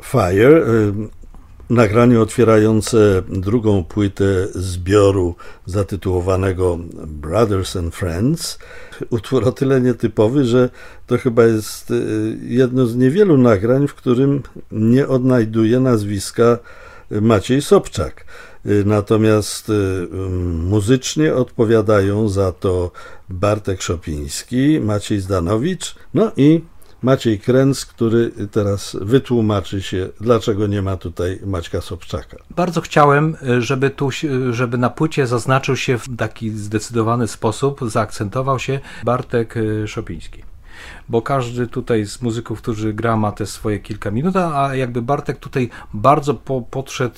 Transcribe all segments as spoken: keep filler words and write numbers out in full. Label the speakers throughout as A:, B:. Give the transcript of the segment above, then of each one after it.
A: Fire, nagranie otwierające drugą płytę zbioru zatytułowanego Brothers and Friends. Utwór o tyle nietypowy, że to chyba jest jedno z niewielu nagrań, w którym nie odnajduje nazwiska Maciej Sobczak. Natomiast muzycznie odpowiadają za to Bartek Szopiński, Maciej Zdanowicz, no i Maciej Kręc, który teraz wytłumaczy się, dlaczego nie ma tutaj Maćka Sobczaka.
B: Bardzo chciałem, żeby tu, żeby na płycie zaznaczył się w taki zdecydowany sposób, zaakcentował się Bartek Szopiński. Bo każdy tutaj z muzyków, którzy gra, ma te swoje kilka minut, a jakby Bartek tutaj bardzo po, podszedł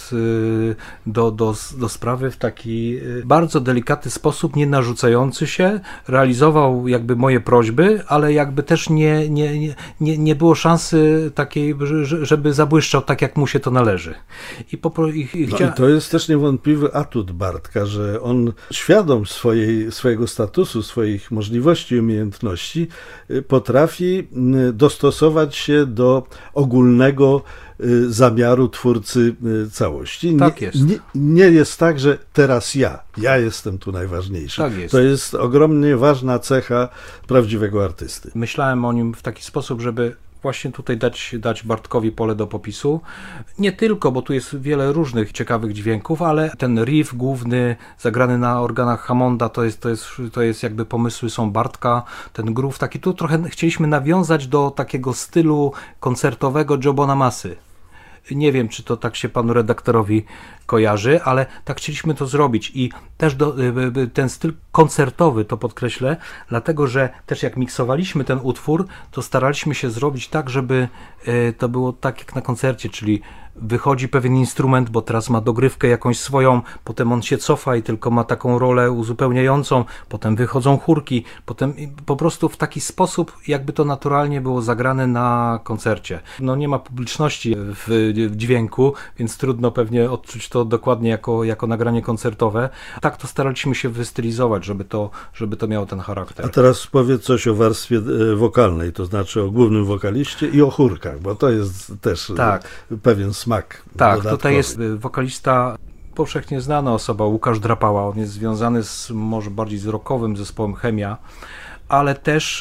B: do, do, do sprawy w taki bardzo delikatny sposób, nie narzucający się, realizował jakby moje prośby, ale jakby też nie, nie, nie, nie było szansy takiej, żeby zabłyszczał tak, jak mu się to należy. I, po, i, i, chcia...
A: no i to jest też niewątpliwy atut Bartka, że on świadom swojej, swojego statusu, swoich możliwości i umiejętności potrafi dostosować się do ogólnego zamiaru twórcy całości. Nie,
B: tak jest.
A: Nie, nie jest tak, że teraz ja, ja jestem tu najważniejszy.
B: Tak jest.
A: To jest ogromnie ważna cecha prawdziwego artysty.
B: Myślałem o nim w taki sposób, żeby właśnie tutaj dać, dać Bartkowi pole do popisu. Nie tylko, bo tu jest wiele różnych ciekawych dźwięków, ale ten riff główny zagrany na organach Hammonda to jest, to jest, to jest jakby pomysły są Bartka, ten groove taki, tu trochę chcieliśmy nawiązać do takiego stylu koncertowego Joe Bonamassy. Nie wiem, czy to tak się panu redaktorowi kojarzy, ale tak chcieliśmy to zrobić i też do, ten styl koncertowy, to podkreślę, dlatego, że też jak miksowaliśmy ten utwór, to staraliśmy się zrobić tak, żeby to było tak jak na koncercie, czyli wychodzi pewien instrument, bo teraz ma dogrywkę jakąś swoją, potem on się cofa i tylko ma taką rolę uzupełniającą, potem wychodzą chórki, potem po prostu w taki sposób, jakby to naturalnie było zagrane na koncercie. No nie ma publiczności w dźwięku, więc trudno pewnie odczuć to dokładnie jako, jako nagranie koncertowe. Tak to staraliśmy się wystylizować, żeby to, żeby to miało ten charakter.
A: A teraz powiedz coś o warstwie wokalnej, to znaczy o głównym wokaliście i o chórkach, bo to jest też tak. pewien smak
B: Tak,
A: dodatkowy.
B: Tutaj jest wokalista, powszechnie znana osoba, Łukasz Drapała. On jest związany z może bardziej z rockowym zespołem Chemia, ale też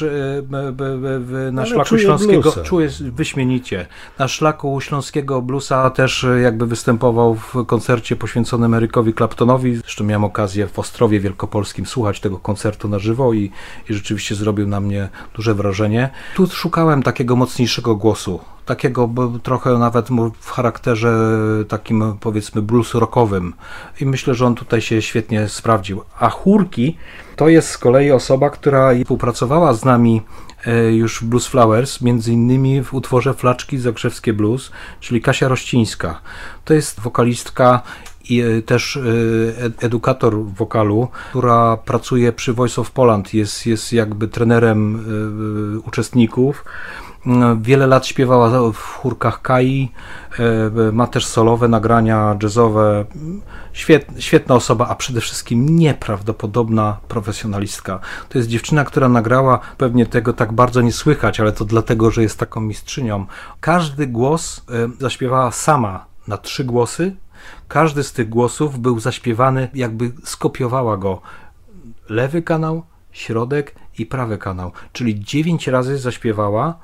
B: na ale szlaku śląskiego czuje wyśmienicie. Na szlaku śląskiego bluesa też jakby występował w koncercie poświęconym Erykowi Claptonowi. Zresztą miałem okazję w Ostrowie Wielkopolskim słuchać tego koncertu na żywo i, i rzeczywiście zrobił na mnie duże wrażenie. Tu szukałem takiego mocniejszego głosu. Takiego trochę nawet w charakterze takim powiedzmy blues rockowym i myślę, że on tutaj się świetnie sprawdził. A chórki to jest z kolei osoba, która współpracowała z nami już w Blues Flowers, między innymi w utworze Flaczki Zakrzewskie Blues, czyli Kasia Rościńska. To jest wokalistka i też edukator wokalu, która pracuje przy Voice of Poland, jest, jest jakby trenerem uczestników. Wiele lat śpiewała w chórkach Kai, ma też solowe nagrania jazzowe. Świetna, świetna osoba, a przede wszystkim nieprawdopodobna profesjonalistka. To jest dziewczyna, która nagrała, pewnie tego tak bardzo nie słychać, ale to dlatego, że jest taką mistrzynią. Każdy głos zaśpiewała sama na trzy głosy. Każdy z tych głosów był zaśpiewany, jakby skopiowała go lewy kanał, środek i prawy kanał. Czyli dziewięć razy zaśpiewała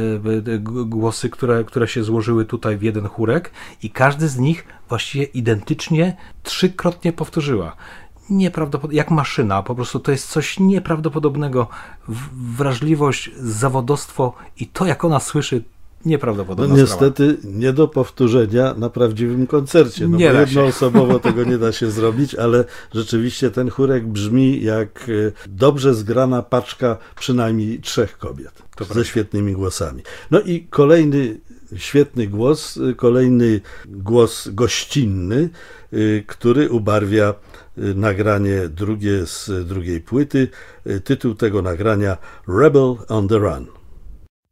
B: głosy, które, które się złożyły tutaj w jeden chórek i każdy z nich właściwie identycznie trzykrotnie powtórzyła. Nieprawdopodobne, jak maszyna, po prostu to jest coś nieprawdopodobnego. Wrażliwość, zawodowstwo i to, jak ona słyszy, nieprawdopodobna
A: no niestety sprawa. Nie do powtórzenia na prawdziwym koncercie. No
B: nie
A: bo
B: da
A: jednoosobowo tego nie da się zrobić, ale rzeczywiście ten chórek brzmi jak dobrze zgrana paczka przynajmniej trzech kobiet to ze prawda. Świetnymi głosami. No i kolejny świetny głos, kolejny głos gościnny, który ubarwia nagranie drugie z drugiej płyty. Tytuł tego nagrania Rebel on the Run.